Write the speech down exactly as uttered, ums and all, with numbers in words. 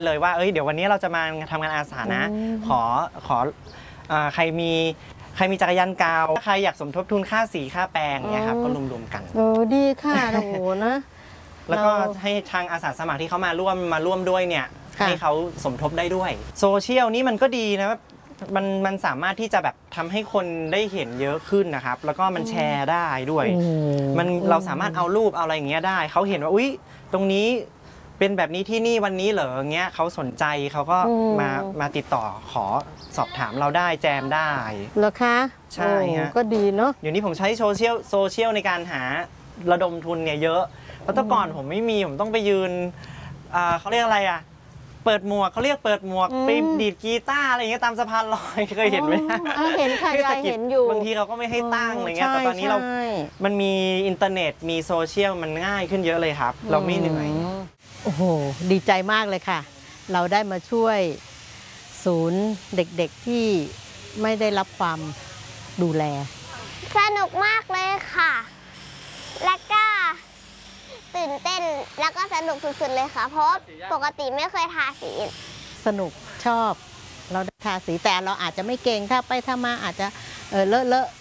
เลยว่าเอ้ยเดี๋ยววันนี้เราจะมาทำงานอาสานะขอขอใครมีใครมีจักรยานกาวใครอยากสมทบทุนค่าสีค่าแปลงเนี่ยครับก็รวมๆกันโอ้ดีค่ะโอ้โหนะแล้วก็ให้ทางอาสาสมัครที่เขามาร่วมมาร่วมด้วยเนี่ยให้เขาสมทบได้ด้วยโซเชียลนี่มันก็ดีนะมันมันสามารถที่จะแบบทำให้คนได้เห็นเยอะขึ้นนะครับแล้วก็มันแชร์ได้ด้วยมันเราสามารถเอารูปเอาอะไรอย่างเงี้ยได้เขาเห็นว่าอุ๊ยตรงนี้เป็นแบบนี้ที่นี่วันนี้เหรอเงี้ยเขาสนใจเขาก็มามาติดต่อขอสอบถามเราได้แจมได้เหรอคะใช่ฮะก็ดีเนาะเดี๋ยวนี้ผมใช้โซเชียลโซเชียลในการหาระดมทุนเนี่ยเยอะเพราะแต่ก่อนผมไม่มีผมต้องไปยืนเขาเรียกอะไรอ่ะเปิดหมวกเขาเรียกเปิดหมวกไปดีดกีตาร์อะไรอย่างเงี้ยตามสะพานลอยเคยเห็นไหมเห็นค่ะยายเห็นอยู่บางทีเขาก็ไม่ให้ตั้งอะไรเงี้ยแต่ตอนนี้เรามันมีอินเทอร์เน็ตมีโซเชียลมันง่ายขึ้นเยอะเลยครับเราไม่เหนื่อยโอ้โหดีใจมากเลยค่ะเราได้มาช่วยศูนย์เด็กๆที่ไม่ได้รับความดูแลสนุกมากเลยค่ะแล้วก็ตื่นเต้นแล้วก็สนุกสุดๆเลยค่ะเพราะปกติไม่เคยทาสีสนุกชอบเราได้ทาสีแต่เราอาจจะไม่เก่งถ้าไปถ้ามาอาจจะเออเลอะเลอะ